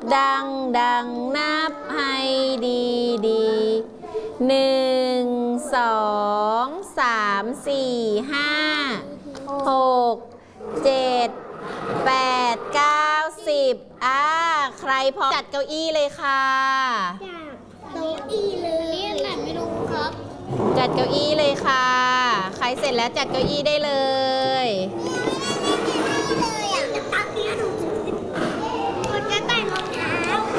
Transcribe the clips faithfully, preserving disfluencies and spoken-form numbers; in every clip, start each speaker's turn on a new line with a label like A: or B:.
A: ดังดังนับให้ดีดีหนึ่งสองสามสี่ห้าหกเจ็ดแปดเก้าสิบอ่าใครพอจัดเก้าอี้เลยค่ะ
B: จัดเก้าอี้เลยเรียนไหนไม่รู้ครับ
A: จัดเก้าอี้เลยค่ะใครเสร็จแล้วจัดเก้าอี้ได้เลย
B: เลยอ่ะจะตักเนี้ยหนูคนจะใส่รองเท้า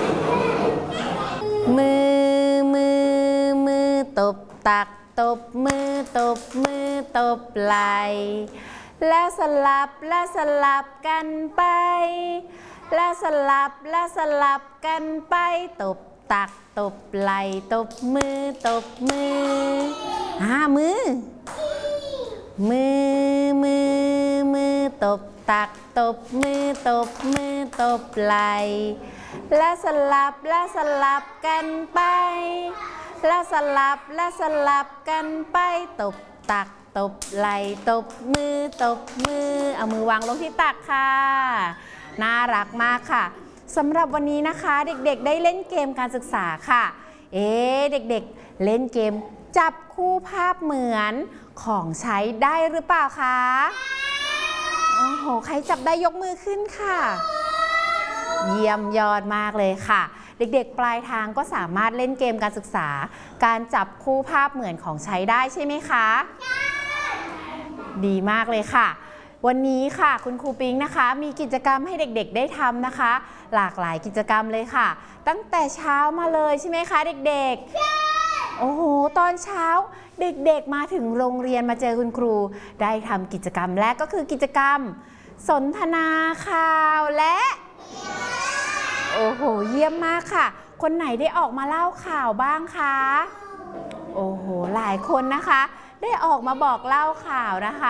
A: มือมือมือตบตักตบมือตบมือตบไหลแล้วสลับแล้วสลับกันไปแล้วสลับแล้วสลับกันไปตบตักตบไหลตบมือตบมืออ่ามือมือมือมือตบตักตบมือตบมือตบไหลแล้วสลับแล้วสลับกันไปแล้วสลับแล้วสลับกันไปตบตักตบไหลตบมือตบมือเอามือวางลงที่ตักค่ะน่ารักมากค่ะสำหรับวันนี้นะคะเด็กๆได้เล่นเกมการศึกษาค่ะเอ๊ะเด็กๆเล่นเกมจับคู่ภาพเหมือนของใช้ได้หรือเปล่าคะโอ้โหใครจับได้ยกมือขึ้นค่ะเยี่ยมยอดมากเลยค่ะเด็กๆปลายทางก็สามารถเล่นเกมการศึกษาการจับคู่ภาพเหมือนของใช้ได้ใช่ไหมคะดีมากเลยค่ะวันนี้ค่ะคุณครูปิ๊งนะคะมีกิจกรรมให้เด็กๆได้ทำนะคะหลากหลายกิจกรรมเลยค่ะตั้งแต่เช้ามาเลยใช่ไหมคะเด็กๆโอ้โหตอนเช้าเด็กๆมาถึงโรงเรียนมาเจอคุณครูได้ทำกิจกรรมแรกก็คือกิจกรรมสนทนาข่าวและโอ้โหเยี่ยมมากค่ะคนไหนได้ออกมาเล่าข่าวบ้างคะโอ้โหหลายคนนะคะได้ออกมาบอกเล่าข่าวนะคะ